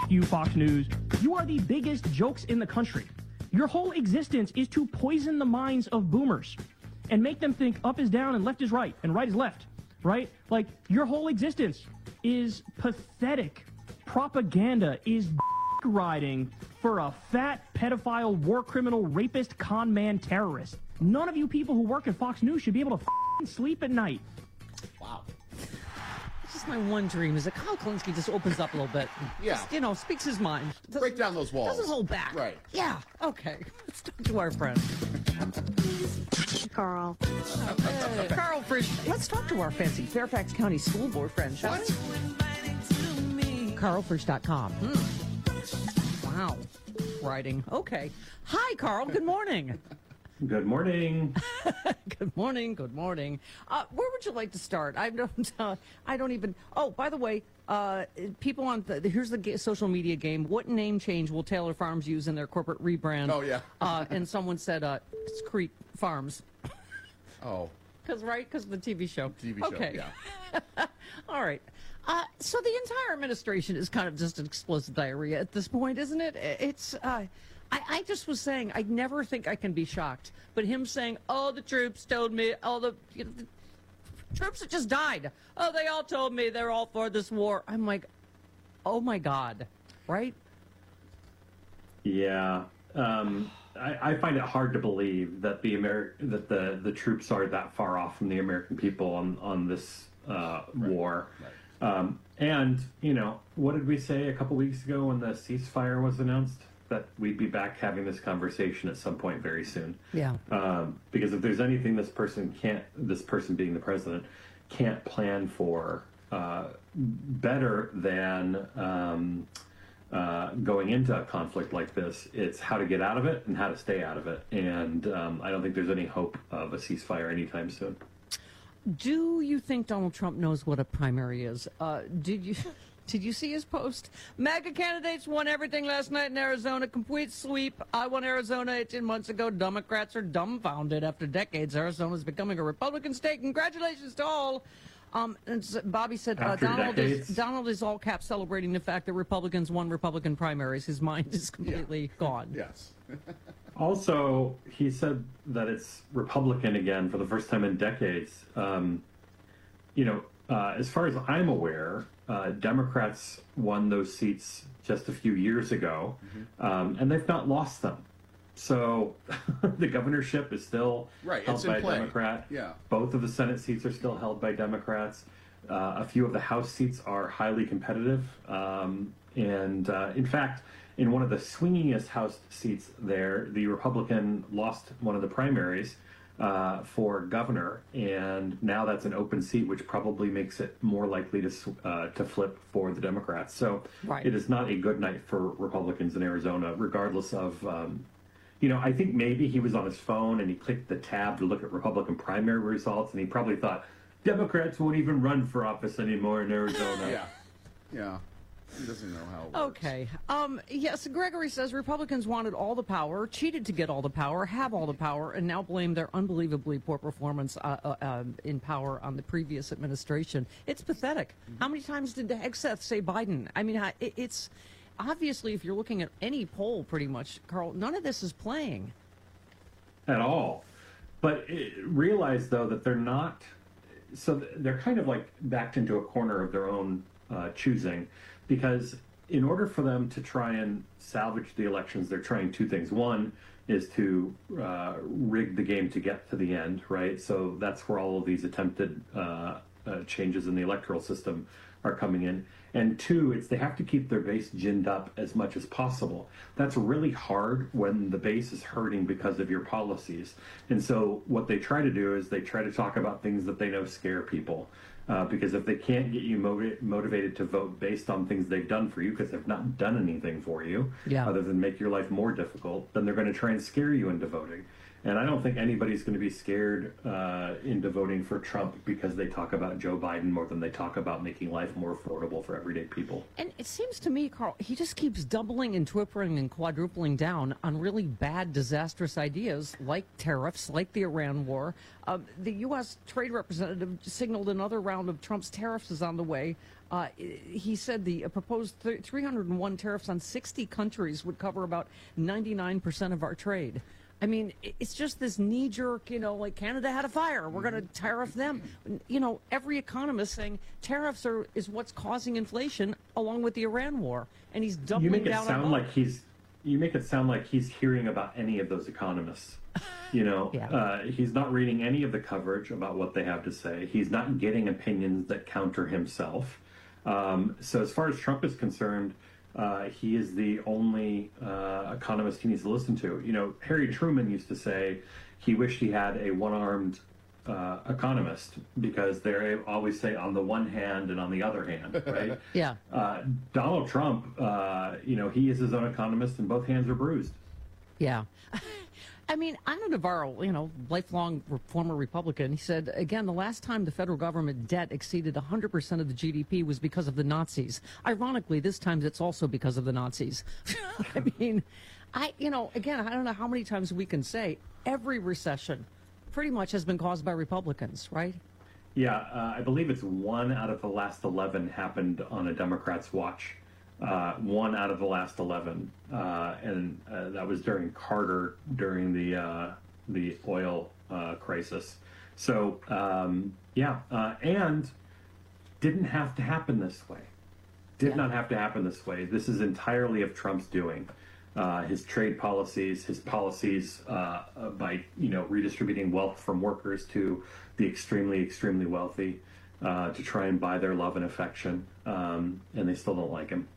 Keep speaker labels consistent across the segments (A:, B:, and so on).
A: you, Fox News. You are the biggest jokes in the country. Your whole existence is to poison the minds of boomers and make them think up is down and left is right and right is left, right? Like, your whole existence is pathetic. Propaganda is riding for a fat pedophile, war criminal, rapist, con man, terrorist. None of you people who work at Fox News should be able to sleep at night.
B: Wow.
C: This is my one dream, is that Kyle Kulinski just opens up a little bit.
B: Yeah.
C: Just, speaks his mind.
B: Break down those walls.
C: Doesn't hold back.
B: Right.
C: Yeah. Okay. Let's talk to our friend.
D: Carl.
C: Carl Frisch. Let's talk to our fancy Fairfax County School Board friend, shall we? CarlFrisch.com. Wow. Writing. Okay. Hi, Carl. Good morning.
E: Good morning.
C: Good morning. Good morning. Where would you like to start? I don't even. Oh, by the way, people on here's the social media game. What name change will Taylor Farms use in their corporate rebrand?
B: Oh yeah.
C: And someone said it's Crete Farms.
B: Oh.
C: Because of the TV show.
B: TV show.
C: Okay.
B: Yeah.
C: All right. So the entire administration is kind of just an explosive diarrhea at this point, isn't it? It's. I just was saying, I never think I can be shocked. But him saying, oh, the troops told me, the troops that just died. Oh, they all told me they're all for this war. I'm like, oh, my God. Right?
E: Yeah. I find it hard to believe that the troops are that far off from the American people on this war. Right. And, what did we say a couple weeks ago when the ceasefire was announced? That we'd be back having this conversation at some point very soon.
C: Yeah.
E: Because if there's anything this person being the president, can't plan for better than going into a conflict like this, it's how to get out of it and how to stay out of it. And I don't think there's any hope of a ceasefire anytime soon.
C: Do you think Donald Trump knows what a primary is? Did you see his post? MAGA candidates won everything last night in Arizona. Complete sweep. I won Arizona 18 months ago. Democrats are dumbfounded after decades. Arizona is becoming a Republican state. Congratulations to all. And Bobby said Donald is all caps celebrating the fact that Republicans won Republican primaries. His mind is completely gone.
B: Yes.
E: Also, he said that it's Republican again for the first time in decades. As far as I'm aware, Democrats won those seats just a few years ago, and they've not lost them. So the governorship is still held by a Democrat.
B: Yeah.
E: Both of the Senate seats are still held by Democrats. A few of the House seats are highly competitive. In fact, in one of the swingiest House seats there, the Republican lost one of the primaries for governor, and now that's an open seat, which probably makes it more likely to flip for the Democrats. So It is not a good night for Republicans in Arizona, regardless of, I think maybe he was on his phone and he clicked the tab to look at Republican primary results, and he probably thought, Democrats won't even run for office anymore in Arizona.
B: Yeah. He doesn't know how it works.
C: Okay. Yes, Gregory says Republicans wanted all the power, cheated to get all the power, have all the power, and now blame their unbelievably poor performance in power on the previous administration. It's pathetic. How many times did Hegseth say Biden? I mean, it's obviously, if you're looking at any poll pretty much, Carl, none of this is playing.
E: At all. But realize, though, that they're not... So they're kind of like backed into a corner of their own choosing. Because in order for them to try and salvage the elections, they're trying two things. One is to rig the game to get to the end, right? So that's where all of these attempted changes in the electoral system are coming in. And two, it's they have to keep their base ginned up as much as possible. That's really hard when the base is hurting because of your policies. And so what they try to do is they try to talk about things that they know scare people. Because if they can't get you motivated to vote based on things they've done for you, because they've not done anything for you, other than make your life more difficult, then they're going to try and scare you into voting. And I don't think anybody's going to be scared into voting for Trump because they talk about Joe Biden more than they talk about making life more affordable for everyday people.
C: And it seems to me, Carl, he just keeps doubling and tripling and quadrupling down on really bad, disastrous ideas like tariffs, like the Iran war. The U.S. Trade Representative signaled another round of Trump's tariffs is on the way. He said the proposed 301 tariffs on 60 countries would cover about 99% of our trade. I mean, it's just this knee-jerk, like Canada had a fire, we're going to tariff them. Every economist saying tariffs is what's causing inflation, along with the Iran war, and he's doubling down on both.
E: You make it sound like he's hearing about any of those economists.
C: Yeah.
E: He's not reading any of the coverage about what they have to say. He's not getting opinions that counter himself. So as far as Trump is concerned, he is the only economist he needs to listen to. Harry Truman used to say he wished he had a one-armed economist because they always say on the one hand and on the other hand, right?
C: Yeah.
E: Donald Trump, he is his own economist and both hands are bruised.
C: Yeah. I mean, Anna Navarro, lifelong former Republican, he said, again, the last time the federal government debt exceeded 100% of the GDP was because of the Nazis. Ironically, this time it's also because of the Nazis. I mean, again, I don't know how many times we can say every recession pretty much has been caused by Republicans, right?
E: Yeah, I believe it's 1 out of the last 11 happened on a Democrat's watch. 1 out of the last 11, and that was during Carter during the oil crisis. So and didn't have to happen this way. Did not have to happen this way. This is entirely of Trump's doing. His trade policies, his policies by redistributing wealth from workers to the extremely, extremely wealthy. To try and buy their love and affection, and they still don't like him.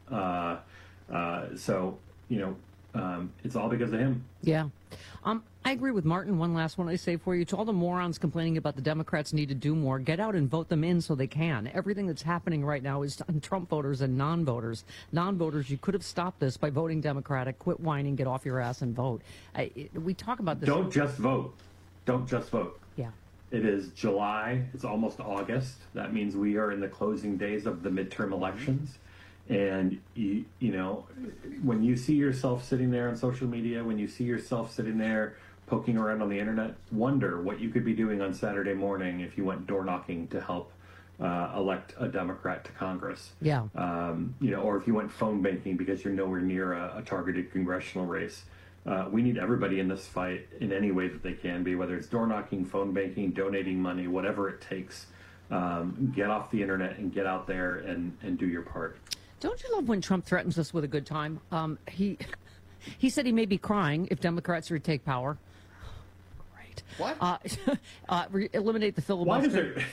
E: It's all because of him.
C: Yeah. I agree with Martin. One last one I say for you. To all the morons complaining about the Democrats need to do more, get out and vote them in so they can. Everything that's happening right now is on Trump voters and non-voters. Non-voters, you could have stopped this by voting Democratic. Quit whining, get off your ass and vote. We talk about this.
E: Don't just vote. Don't just vote.
C: Yeah.
E: It is July. It's almost August. That means we are in the closing days of the midterm elections. And, when you see yourself sitting there on social media, when you see yourself sitting there poking around on the internet, wonder what you could be doing on Saturday morning if you went door knocking to help elect a Democrat to Congress.
C: Yeah.
E: Or if you went phone banking because you're nowhere near a targeted congressional race. We need everybody in this fight in any way that they can be, whether it's door knocking, phone banking, donating money, whatever it takes. Get off the internet and get out there and do your part.
C: Don't you love when Trump threatens us with a good time? He said he may be crying if Democrats retake power. Great.
B: What?
C: Eliminate the filibuster.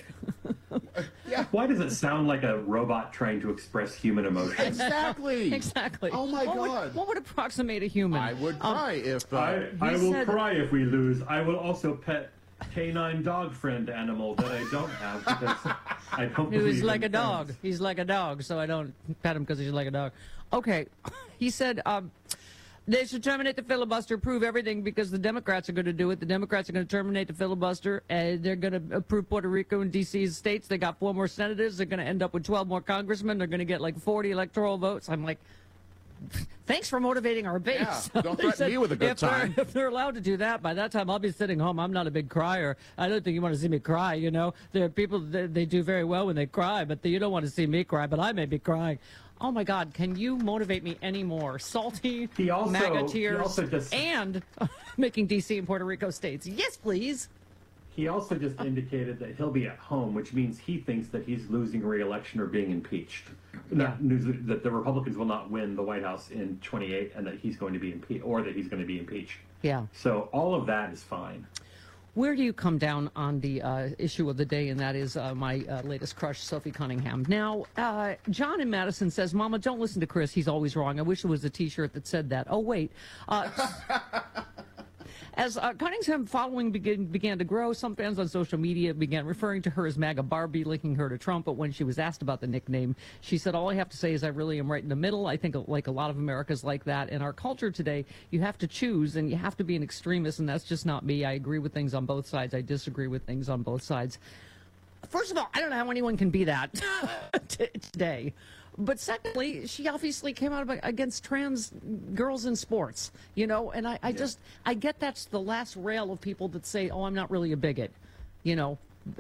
E: Why does it sound like a robot trying to express human emotion?
B: Exactly.
C: Exactly.
B: Oh my God.
C: What would approximate a human?
B: I would cry if.
E: I will cry if we lose. I will also pet canine dog friend animal that I don't have because I don't believe
C: He's like
E: in
C: a dog.
E: friends.
C: He's like a dog, so I don't pet him because he's like a dog. Okay. He said they should terminate the filibuster, approve everything because the Democrats are going to do it. The Democrats are going to terminate the filibuster, and they're going to approve Puerto Rico and D.C.'s states. They got 4 more senators. They're going to end up with 12 more congressmen. They're going to get like 40 electoral votes. I'm like, thanks for motivating our base.
B: Yeah, don't threaten me with a good time.
C: If they're allowed to do that, by that time I'll be sitting home. I'm not a big crier. I don't think you want to see me cry, There are people, they do very well when they cry, but you don't want to see me cry, but I may be crying. Oh, my God, can you motivate me any more? Salty, MAGA tears, and making D.C. and Puerto Rico states. Yes, please.
E: He also just indicated that he'll be at home, which means he thinks that he's losing re-election or being impeached. That the Republicans will not win the White House in 28 and that he's going to be impeached, or that he's going to be impeached.
C: Yeah.
E: So all of that is fine.
C: Where do you come down on the issue of the day, and that is my latest crush, Sophie Cunningham. Now, John in Madison says, Mama, don't listen to Chris. He's always wrong. I wish there was a T-shirt that said that. Oh, wait. As Cunningham following began to grow, some fans on social media began referring to her as MAGA Barbie, linking her to Trump. But when she was asked about the nickname, she said, all I have to say is I really am right in the middle. I think like a lot of America's like that. In our culture today, you have to choose and you have to be an extremist, and that's just not me. I agree with things on both sides. I disagree with things on both sides. First of all, I don't know how anyone can be that today. But secondly, she obviously came out against trans girls in sports, you know, and I I get that's the last rail of people that say, oh, I'm not really a bigot, you know.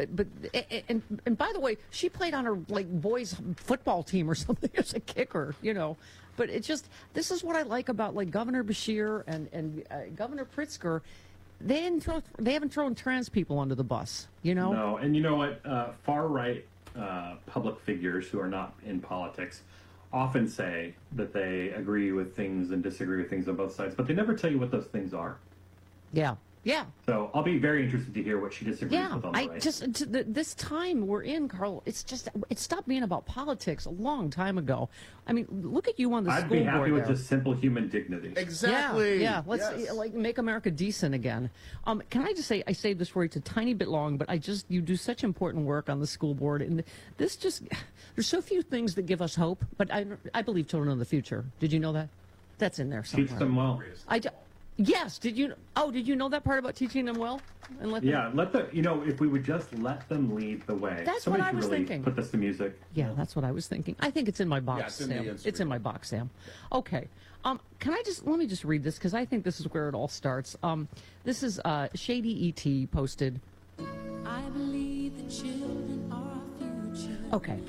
C: And by the way, she played on her like boys football team or something as a kicker, you know. But it just, this is what I like about like Governor Beshear and Governor Pritzker. They haven't thrown trans people under the bus, you know.
E: No, and you know what? Far right public figures who are not in politics often say that they agree with things and disagree with things on both sides, but they never tell you what those things are.
C: Yeah. Yeah.
E: So I'll be very interested to hear what she disagrees with on the right.
C: This time we're in, Carl, it stopped being about politics a long time ago. I mean, look at you on the school board.
E: I'd be happy with
C: there.
E: just simple human dignity.
B: Exactly.
C: Yeah. Let's like make America decent again. Can I just say, I saved this for you. It's a tiny bit long, but you do such important work on the school board, and this just, there's so few things that give us hope. But I believe children of the future. Did you know that? That's in there somewhere.
E: Teach them well.
C: Yes. Did you know that part about teaching them well? And let them...
E: if we would just let them lead the way.
C: That's
E: Somebody
C: what I was
E: really
C: thinking.
E: Put this to music.
C: Yeah, that's what I was thinking. I think it's in my box, Sam. It's in my box, Sam. Okay. Let me just read this because I think this is where it all starts. This is Shady E.T. posted. I believe the children are our future. Okay.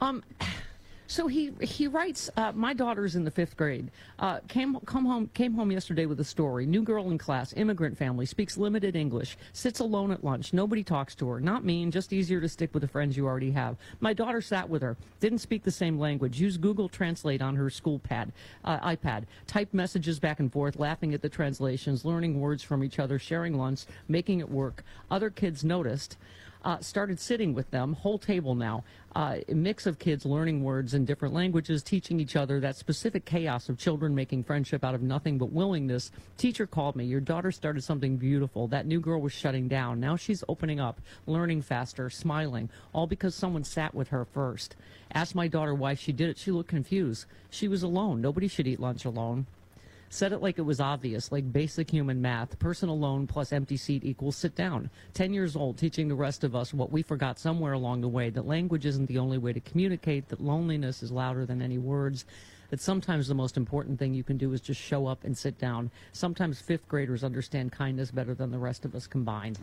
C: So he writes, my daughter's in the 5th grade, came home yesterday with a story. New girl in class, immigrant family, speaks limited English, sits alone at lunch. Nobody talks to her. Not mean, just easier to stick with the friends you already have. My daughter sat with her, didn't speak the same language, used Google Translate on her school iPad, typed messages back and forth, laughing at the translations, learning words from each other, sharing lunch, making it work. Other kids noticed. Started sitting with them, whole table now, a mix of kids learning words in different languages, teaching each other, that specific chaos of children making friendship out of nothing but willingness. Teacher called me. Your daughter started something beautiful. That new girl was shutting down. Now she's opening up, learning faster, smiling, all because someone sat with her first. Asked my daughter why she did it. She looked confused. She was alone. Nobody should eat lunch alone. Said it like it was obvious, like basic human math. Person alone plus empty seat equals sit down. 10 years old, teaching the rest of us what we forgot somewhere along the way, that language isn't the only way to communicate, that loneliness is louder than any words, that sometimes the most important thing you can do is just show up and sit down. Sometimes 5th graders understand kindness better than the rest of us combined.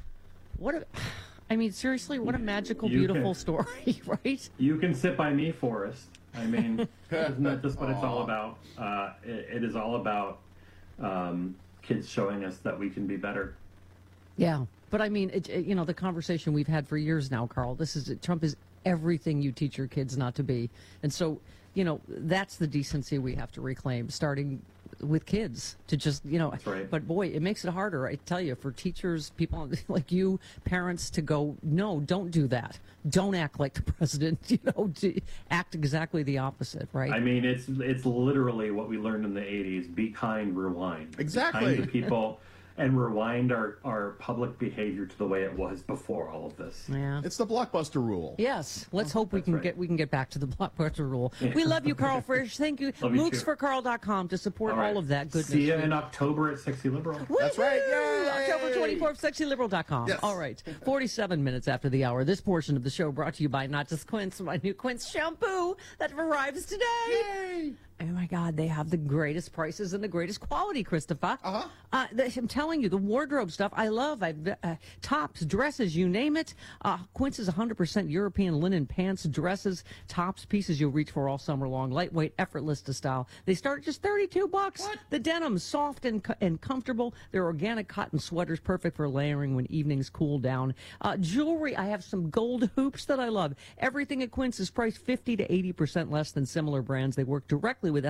C: Seriously, what a magical, beautiful story, right?
E: You can sit by me, Forrest. I mean, isn't that just what it's all about? It is all about kids showing us that we can be better.
C: Yeah, but I mean, the conversation we've had for years now, Carl, Trump is everything you teach your kids not to be. And so, that's the decency we have to reclaim, starting with kids to just,
E: That's right.
C: But boy, it makes it harder, I tell you, for teachers, people like you, parents to go, no, don't do that. Don't act like the president, act exactly the opposite, right?
E: I mean, it's literally what we learned in the 80s, be kind, rewind.
B: Exactly.
E: Be kind to people and rewind our public behavior to the way it was before all of this.
C: Yeah.
B: It's the Blockbuster rule.
C: Yes. Let's hope we can get back to the Blockbuster rule. We love you, Carl Frisch. Thank you. MOOCsforcarl.com to support all of that goodness.
E: See you in October at Sexy Liberal.
B: That's right. Yay!
C: October 24th, sexyliberal.com.
B: Yes.
C: All right. 47 minutes after the hour. This portion of the show brought to you by Not Just Quince, my new Quince shampoo that arrives today.
B: Yay!
C: Oh, my God. They have the greatest prices and the greatest quality, Christopher. I'm telling you, the wardrobe stuff I love. Tops, dresses, you name it. Quince is 100% European linen pants, dresses, tops, pieces you'll reach for all summer long. Lightweight, effortless to style. They start at just $32. What? The denim's soft and comfortable. They're organic cotton sweaters, perfect for layering when evenings cool down. Jewelry, I have some gold hoops that I love. Everything at Quince is priced 50 to 80% less than similar brands. They work directly with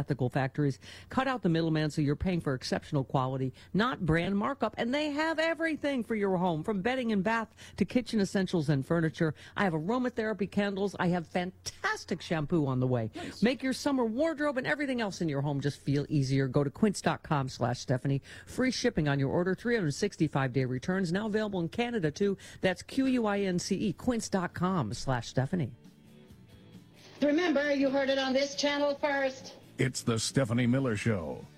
C: ethical factories. Cut out the middleman so you're paying for exceptional quality, not brand markup. And they have everything for your home, from bedding and bath to kitchen essentials and furniture. I have aromatherapy candles. I have fantastic shampoo on the way. Nice. Make your summer wardrobe and everything else in your home just feel easier. Go to quince.com/Stephanie. Free shipping on your order, 365-day returns. Now available in Canada, too. That's QUINCE, quince.com/Stephanie.
D: Remember, you heard it on this channel first.
F: It's the Stephanie Miller Show.